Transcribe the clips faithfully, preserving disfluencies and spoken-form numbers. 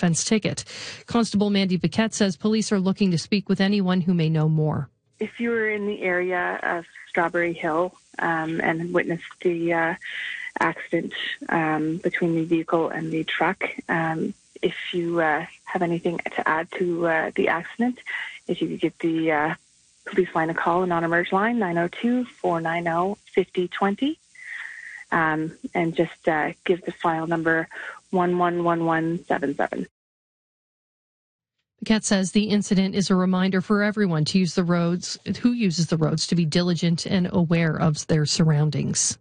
offense ticket. Constable Mandy Paquette says police are looking to speak with anyone who may know more. If you were in the area of Strawberry Hill um, and witnessed the uh, accident um, between the vehicle and the truck, um, if you uh, have anything to add to uh, the accident, if you could get the uh, police line a call, a non-emerge line, nine oh two, four nine oh, five oh two oh, um, and just uh, give the file number one one one one seven seven. Paquette says the incident is a reminder for everyone to use the roads, who uses the roads, to be diligent and aware of their surroundings.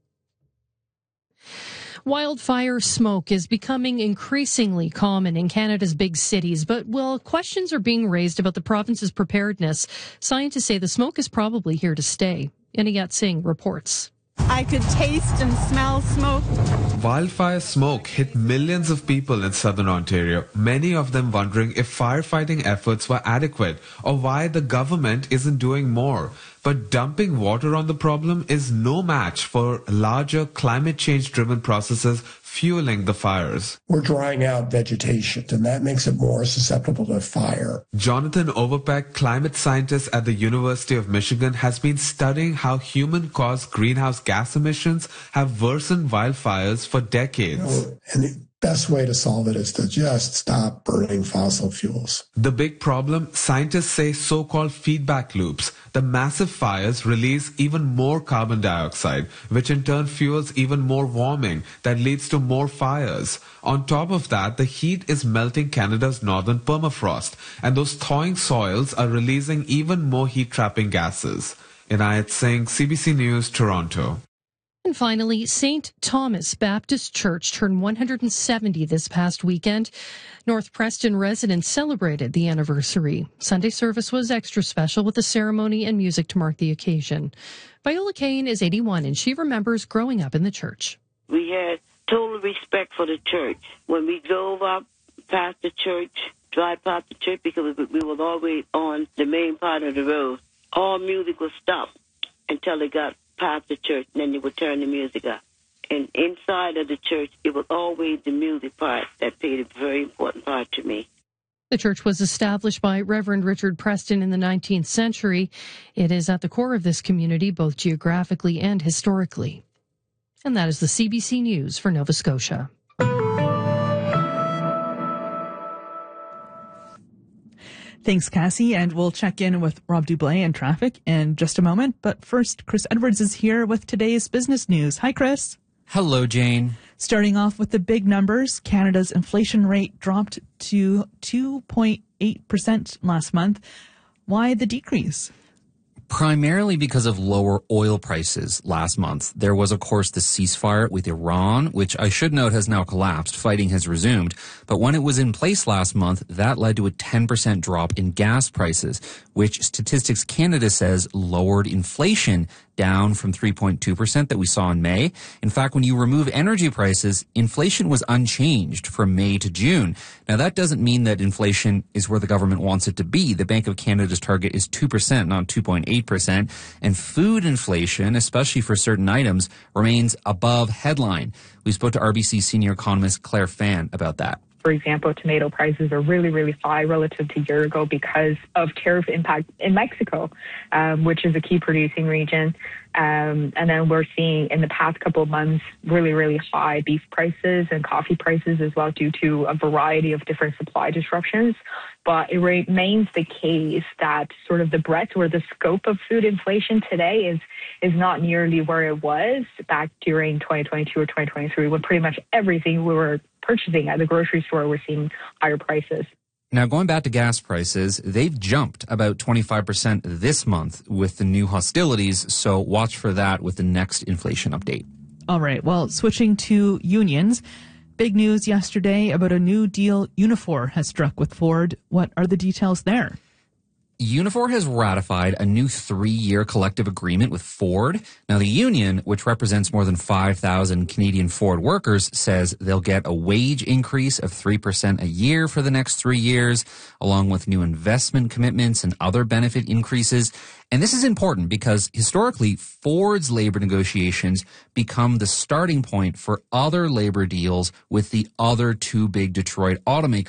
Wildfire smoke is becoming increasingly common in Canada's big cities, but while questions are being raised about the province's preparedness, scientists say the smoke is probably here to stay. Inayat Singh reports. I could taste and smell smoke. Wildfire smoke hit millions of people in southern Ontario, many of them wondering if firefighting efforts were adequate or why the government isn't doing more. But dumping water on the problem is no match for larger climate change-driven processes fueling the fires. We're drying out vegetation, and that makes it more susceptible to fire. Jonathan Overpeck, climate scientist at the University of Michigan, has been studying how human-caused greenhouse gas emissions have worsened wildfires for decades. You know, and the best way to solve it is to just stop burning fossil fuels. The big problem, scientists say so-called feedback loops. The massive fires release even more carbon dioxide, which in turn fuels even more warming that leads to more fires. On top of that, the heat is melting Canada's northern permafrost, and those thawing soils are releasing even more heat-trapping gases. Inayat Singh, C B C News, Toronto. And finally, Saint Thomas Baptist Church turned one hundred seventy this past weekend. North Preston residents celebrated the anniversary. Sunday service was extra special with a ceremony and music to mark the occasion. Viola Kane is eighty-one, and she remembers growing up in the church. We had total respect for the church. When we drove up past the church, drive past the church, because we were always on the main part of the road, all music would stop until it got past the church, and then they would turn the music up. And inside of the church, it was always the music part that played a very important part to me. The church was established by Reverend Richard Preston in the nineteenth century. It is at the core of this community, both geographically and historically. And that is the C B C News for Nova Scotia. Thanks, Cassie, and we'll check in with Rob Dublé in traffic in just a moment. But first, Chris Edwards is here with today's business news. Hi, Chris. Hello, Jane. Starting off with the big numbers, Canada's inflation rate dropped to two point eight percent last month. Why the decrease? Primarily because of lower oil prices last month. There was, of course, the ceasefire with Iran, which I should note has now collapsed. Fighting has resumed. But when it was in place last month, that led to a ten percent drop in gas prices, which Statistics Canada says lowered inflation down from three point two percent that we saw in May. In fact, when you remove energy prices, inflation was unchanged from May to June. Now, that doesn't mean that inflation is where the government wants it to be. The Bank of Canada's target is two percent, not two point eight percent. And food inflation, especially for certain items, remains above headline. We spoke to R B C senior economist Claire Fan about that. For example, tomato prices are really, really high relative to a year ago because of tariff impact in Mexico, um, which is a key producing region. Um, and then we're seeing in the past couple of months really, really high beef prices and coffee prices as well due to a variety of different supply disruptions. But it remains the case that sort of the breadth or the scope of food inflation today is is not nearly where it was back during twenty twenty-two or twenty twenty-three, when pretty much everything we were purchasing at the grocery store, we're seeing higher prices. Now, going back to gas prices, they've jumped about twenty-five percent this month with the new hostilities, so watch for that with the next inflation update. All right, well, switching to unions, big news yesterday about a new deal Unifor has struck with Ford. What are the details there? Unifor has ratified a new three-year collective agreement with Ford. Now, the union, which represents more than five thousand Canadian Ford workers, says they'll get a wage increase of three percent a year for the next three years, along with new investment commitments and other benefit increases. And this is important because historically, Ford's labor negotiations become the starting point for other labor deals with the other two big Detroit automakers.